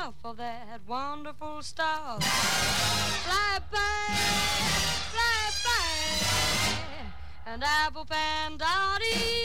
off of that wonderful star. Fly by, and apple pan Dottie.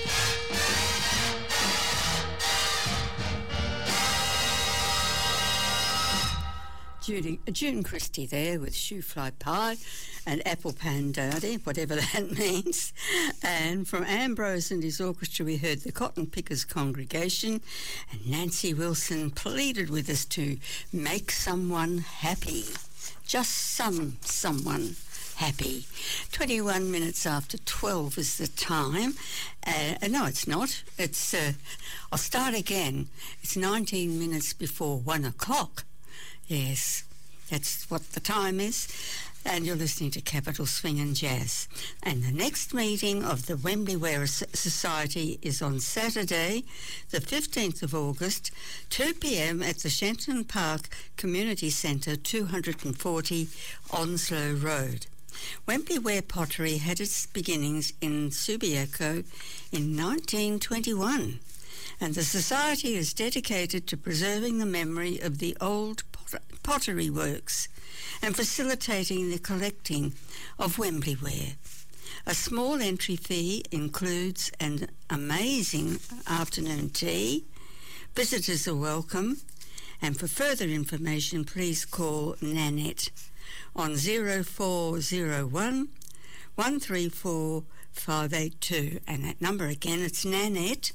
June Christie there with Shoe Fly Pie and Apple Pan Dowdy, whatever that means. And from Ambrose and his orchestra we heard the Cotton Pickers Congregation, and Nancy Wilson pleaded with us to make someone happy. Just someone happy. 21 minutes after 12 is the time. No, it's not. It's I'll start again. It's 19 minutes before 1 o'clock. Yes, that's what the time is. And you're listening to Capital Swing and Jazz. And the next meeting of the Wembley Wear Society is on Saturday, the 15th of August, 2 p.m. at the Shenton Park Community Centre, 240 Onslow Road. Wembley Ware Pottery had its beginnings in Subiaco in 1921. And the Society is dedicated to preserving the memory of the old pottery works and facilitating the collecting of Wembley ware. A small entry fee includes an amazing afternoon tea. Visitors are welcome, and for further information please call Nanette on 0401 134 582, and that number again, it's Nanette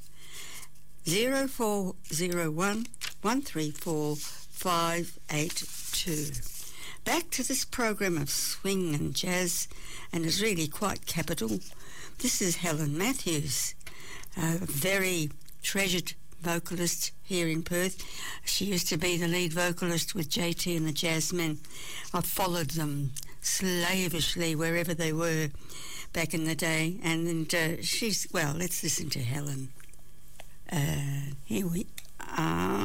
0401 134 582. Back to this program of swing and jazz, and it's really quite capital. This is Helen Matthews, a very treasured vocalist here in Perth. She used to be the lead vocalist with JT and the Jazzmen. I followed them slavishly wherever they were back in the day, and she's, well, let's listen to Helen. Here we are.